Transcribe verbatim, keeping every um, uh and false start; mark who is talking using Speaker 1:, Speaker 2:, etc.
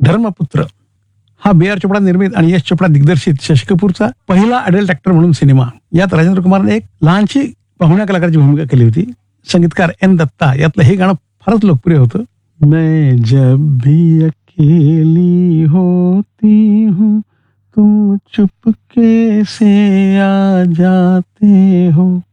Speaker 1: धर्मपुत्र हा बी आर चोपडा निर्मित आणि यश चोपडा दिग्दर्शित शशी कपूरचा पहिला अडल्ट ॲक्टर म्हणून सिनेमा. यात राजेंद्र कुमारने एक लहानशी पाहुण्या कलाकाराची भूमिका केली होती. संगीतकार एन दत्ता. यातलं हे गाणं फारच लोकप्रिय होतं. मैं जब भी अकेली होती हूँ तुम चुपके से आ जाते हो.